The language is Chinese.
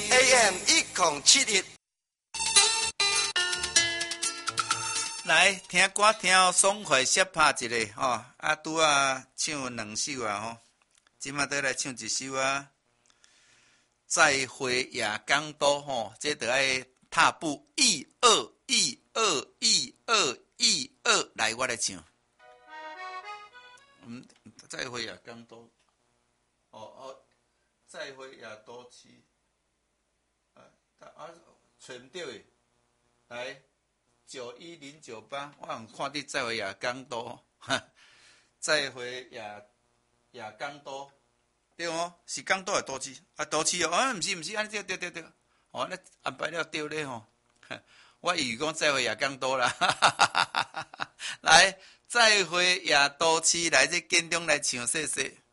AM 1071。 来听歌听爽快小拍一个吼，拄啊唱两首啊吼，即马倒来唱一首啊。再会亚刚多吼，这得爱踏步1、2、1、2、1、2、1、2，来我来唱。再会亚刚多，再会亚多期，找唔到诶，来。91098，我有看你再会亚刚多，再会亚刚多，对哦，是刚多还多市多市哦，唔是，安尼对，哦，那安排了对咧吼，我以为讲再会亚刚多啦，来再会亚多市来这建中来唱说说。